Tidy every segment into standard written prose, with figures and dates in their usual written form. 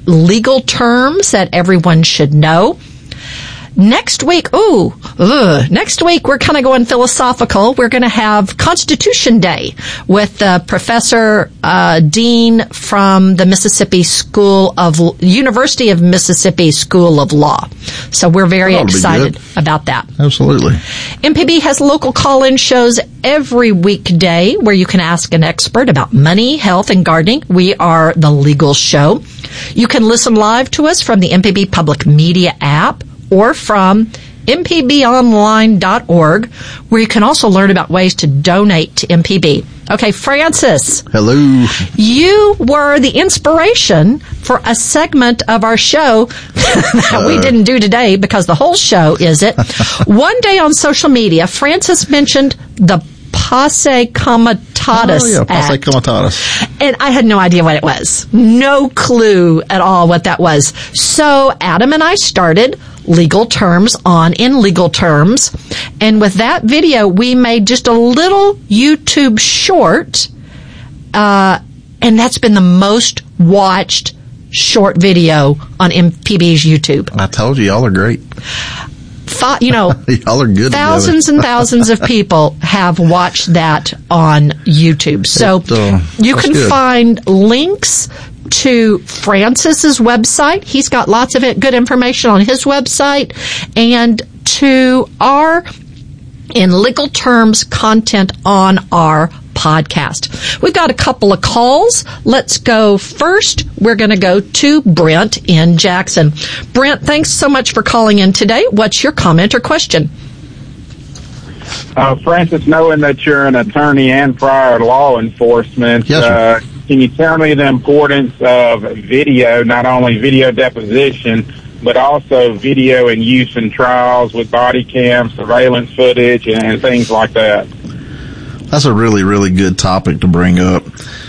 legal terms that everyone should know. Next week, we're kind of going philosophical. We're going to have Constitution Day with Professor Dean from the University of Mississippi School of Law. So we're very excited about that. Absolutely. MPB has local call-in shows every weekday where you can ask an expert about money, health, and gardening. We are the legal show. You can listen live to us from the MPB Public Media app, or from mpbonline.org, where you can also learn about ways to donate to MPB. Okay, Francis. Hello. You were the inspiration for a segment of our show that we didn't do today because the whole show is it. One day on social media, Francis mentioned the Posse Comitatus Act. Posse Comitatus. And I had no idea what it was. No clue at all what that was. So Adam and I started Legal Terms on In Legal Terms. And with that video, we made just a little YouTube short. And that's been the most watched short video on MPB's YouTube. I told you, y'all are great. Y'all are good. Thousands and thousands of people have watched that on YouTube. So you can find links to Francis's website. He's got lots of good information on his website, and to our In Legal Terms content on our podcast. We've got a couple of calls. Let's go first. We're going to go to Brent in Jackson. Brent, thanks so much for calling in today. What's your comment or question? Francis, knowing that you're an attorney and prior law enforcement, yes, can you tell me the importance of video, not only video deposition, but also video in use in trials with body cam, surveillance footage, and things like that? That's a really, really good topic to bring up.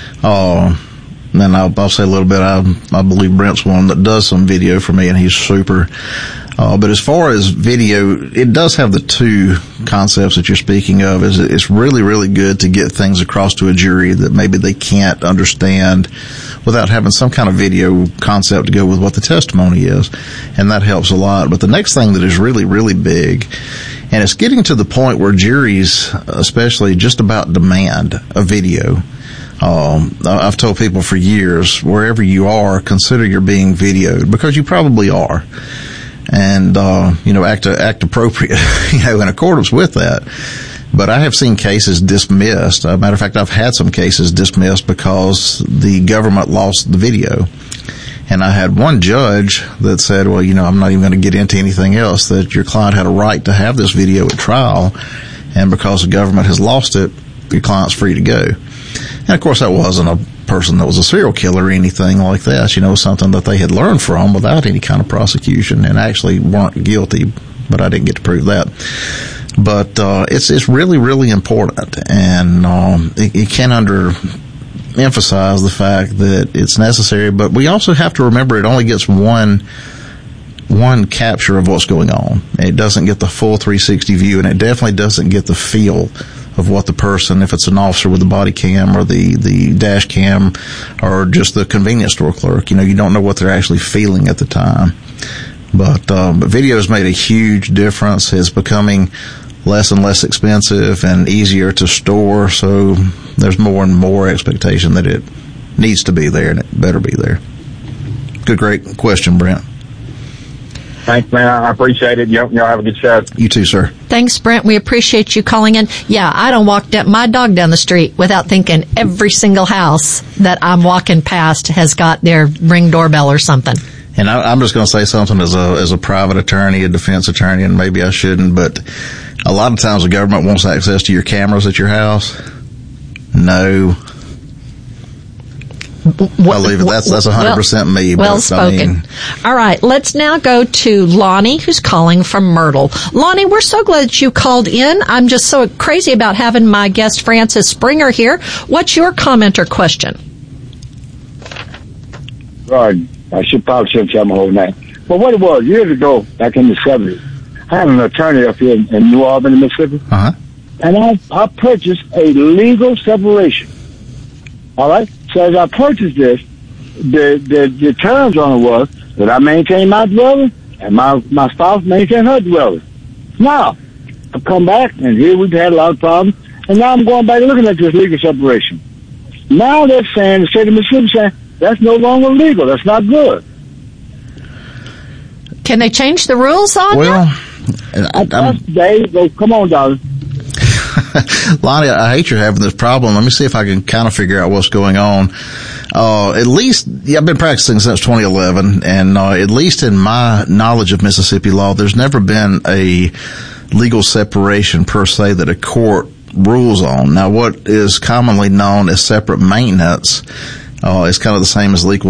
And I'll say a little bit. I believe Brent's one that does some video for me, and he's super. But as far as video, it does have the two concepts that you're speaking of. It's really, really good to get things across to a jury that maybe they can't understand without having some kind of video concept to go with what the testimony is. And that helps a lot. But the next thing that is really, really big, and it's getting to the point where juries, especially, just about demand a video. I've told people for years, wherever you are, consider you're being videoed, because you probably are. And, act appropriate, in accordance with that. But I have seen cases dismissed. As a matter of fact, I've had some cases dismissed because the government lost the video. And I had one judge that said, well, I'm not even going to get into anything else, that your client had a right to have this video at trial, and because the government has lost it, your client's free to go. And of course, that wasn't a person that was a serial killer or anything like that, something that they had learned from without any kind of prosecution, and actually weren't guilty, but I didn't get to prove that. But it's really, really important, and it can emphasize the fact that it's necessary, but we also have to remember it only gets one capture of what's going on. It doesn't get the full 360 view, and it definitely doesn't get the feel of what the person, if it's an officer with the body cam or the dash cam or just the convenience store clerk, you don't know what they're actually feeling at the time. But video has made a huge difference. It's becoming less and less expensive and easier to store, so there's more and more expectation that it needs to be there, and it better be there. Great question, Brent. Thanks, man. I appreciate it. Y'all have a good show. You too, sir. Thanks, Brent. We appreciate you calling in. Yeah, I don't walk my dog down the street without thinking every single house that I'm walking past has got their Ring doorbell or something. And I'm just going to say something as a private attorney, a defense attorney, and maybe I shouldn't, but a lot of times the government wants access to your cameras at your house. No. I'll leave it. That's 100% me. Well spoken. All right, let's now go to Lonnie, who's calling from Myrtle. Lonnie, we're so glad that you called in. I'm just so crazy about having my guest Francis Springer here. What's your comment or question? Right. I should probably tell my whole name. But what it was, years ago, back in the 70s, I had an attorney up here in New Albany, Mississippi. Uh-huh. And I purchased a legal separation. All right? So as I purchased this, the terms on it was that I maintain my dwelling and my spouse maintain her dwelling. Now, I've come back, and here we've had a lot of problems, and now I'm going back and looking at this legal separation. Now they're saying, the state of Mississippi saying, that's no longer legal. That's not good. Can they change the rules on that? Come on, darling. Lonnie, I hate you're having this problem. Let me see if I can kind of figure out what's going on. At least, I've been practicing since 2011, and at least in my knowledge of Mississippi law, there's never been a legal separation per se that a court rules on. Now, what is commonly known as separate maintenance is kind of the same as legal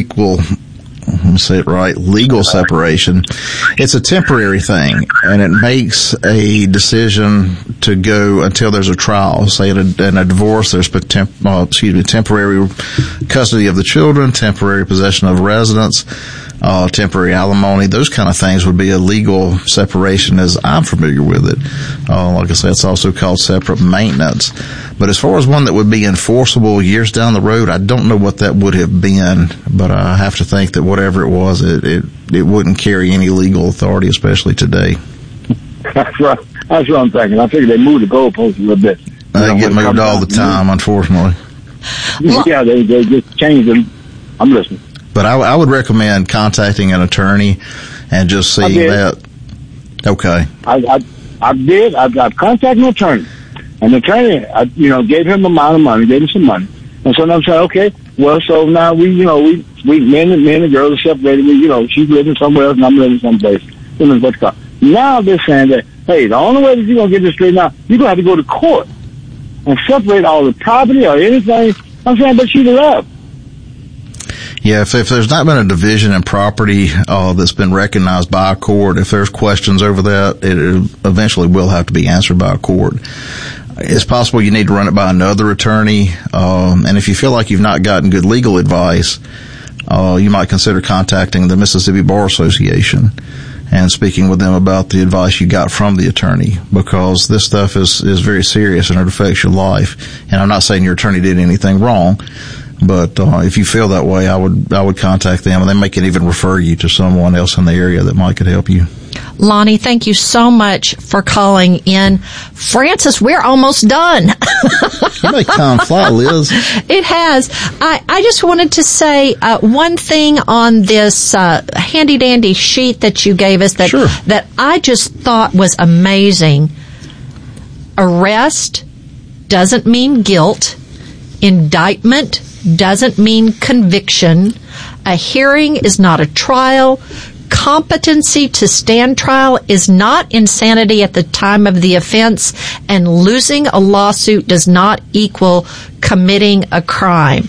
separation. It's a temporary thing, and it makes a decision to go until there's a trial. Say in a divorce, there's temporary custody of the children, temporary possession of residence, temporary alimony. Those kind of things would be a legal separation as I'm familiar with it. Like I said, it's also called separate maintenance. But as far as one that would be enforceable years down the road, I don't know what that would have been, but I have to think that whatever it was, it wouldn't carry any legal authority, especially today. That's right. That's what I'm thinking. I figure they moved the goalposts a little bit. They get moved all the time, unfortunately. Yeah, they just changed them. I'm listening. But I would recommend contacting an attorney and just seeing that. Okay. I did. I've contacted an attorney. And the attorney, gave him a amount of money, gave him some money. And so I'm saying, okay, well, so now we men and girls are separated. She's living somewhere else and I'm living someplace. Now they're saying that, hey, the only way that you're going to get this straightened out, you're going to have to go to court and separate all the property or anything. I'm saying, but she's allowed. Yeah, if there's not been a division in property that's been recognized by a court, if there's questions over that, it eventually will have to be answered by a court. It's possible you need to run it by another attorney, and if you feel like you've not gotten good legal advice, you might consider contacting the Mississippi Bar Association and speaking with them about the advice you got from the attorney, because this stuff is very serious and it affects your life. And I'm not saying your attorney did anything wrong, but if you feel that way, I would contact them, and they may can even refer you to someone else in the area that could help you. Lonnie, thank you so much for calling in. Francis, we're almost done. You make time fly, Liz. It has. I just wanted to say one thing on this handy-dandy sheet that you gave us that I just thought was amazing. Arrest doesn't mean guilt. Indictment doesn't mean conviction. A hearing is not a trial. Competency to stand trial is not insanity at the time of the offense, and losing a lawsuit does not equal committing a crime.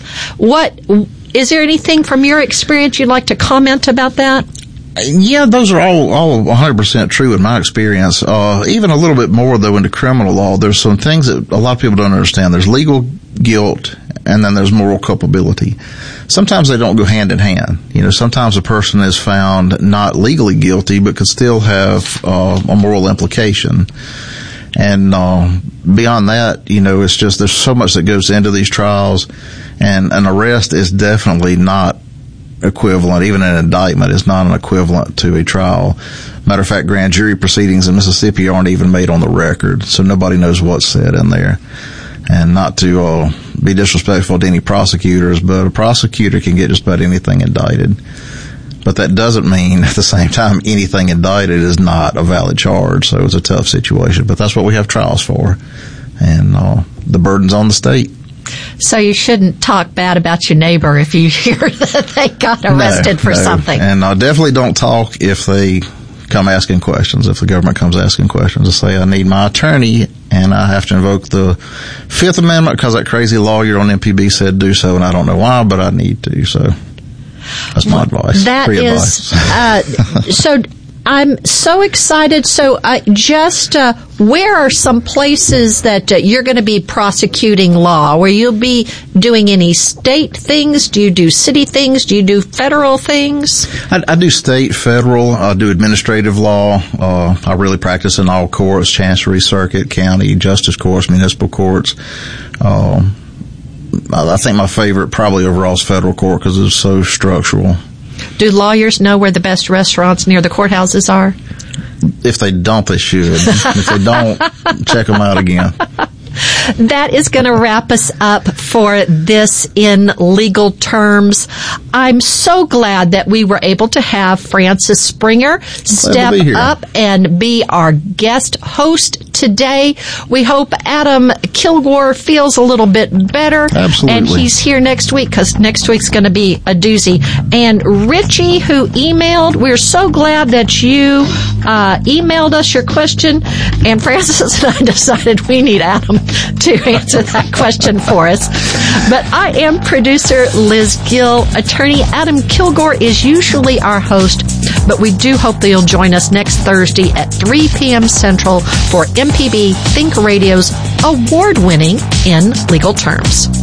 Is there anything from your experience you'd like to comment about that? Yeah, those are all 100% true in my experience. Even a little bit more, though, into criminal law. There's some things that a lot of people don't understand. There's legal guilt, and then there's moral culpability. Sometimes they don't go hand in hand. Sometimes a person is found not legally guilty, but could still have a moral implication. And beyond that, it's just there's so much that goes into these trials, and an arrest is definitely not equivalent. Even an indictment is not an equivalent to a trial. Matter of fact, grand jury proceedings in Mississippi aren't even made on the record, so nobody knows what's said in there. And not to be disrespectful to any prosecutors, but a prosecutor can get just about anything indicted. But that doesn't mean at the same time anything indicted is not a valid charge, so it's a tough situation. But that's what we have trials for, and the burden's on the state. So you shouldn't talk bad about your neighbor if you hear that they got arrested for something. And definitely don't talk if they come asking questions. If the government comes asking questions, to say, I need my attorney, and I have to invoke the Fifth Amendment because that crazy lawyer on MPB said do so, and I don't know why, but I need to. So that's my advice. That Free is advice. So. I'm so excited. So where are some places that you're going to be prosecuting law? Will you be doing any state things? Do you do city things? Do you do federal things? I do state, federal. I do administrative law. I really practice in all courts, chancery, circuit, county, justice courts, municipal courts. I think my favorite probably overall is federal court because it's so structural. Do lawyers know where the best restaurants near the courthouses are? If they don't, they should. If they don't, check them out again. That is going to wrap us up for this In Legal Terms. I'm so glad that we were able to have Francis Springer step up and be our guest host today. We hope Adam Kilgore feels a little bit better. Absolutely. And he's here next week because next week's going to be a doozy. And Richie, who emailed, we're so glad that you emailed us your question. And Francis and I decided we need Adam to answer that question for us. But I am producer Liz Gill. Attorney Adam Kilgore is usually our host, but we do hope that you'll join us next Thursday at 3 p.m. Central for MPB Think Radio's award-winning In Legal Terms.